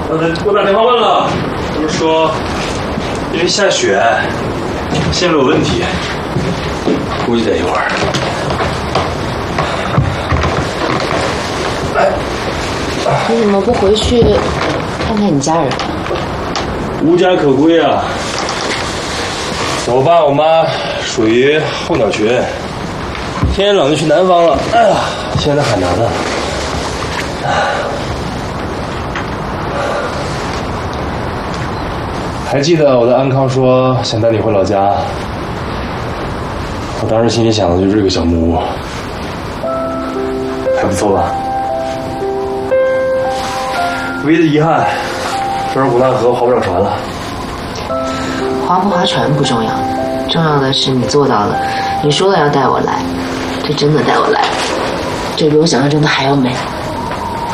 我打电话问了，他们说因为下雪，线路有问题，估计得一会儿。 你怎么不回去看看你家人？ 无家可归啊！我爸我妈属于候鸟群，天冷就去南方了。哎呀，现在海南呢。还记得我的安康说想带你回老家，我当时心里想的就是这个小木屋，还不错吧？唯一的遗憾，这儿古纳河划不了船了。 划不划船不重要，重要的是你做到了。你说了要带我来，就真的带我来，这比我想象中的还要美。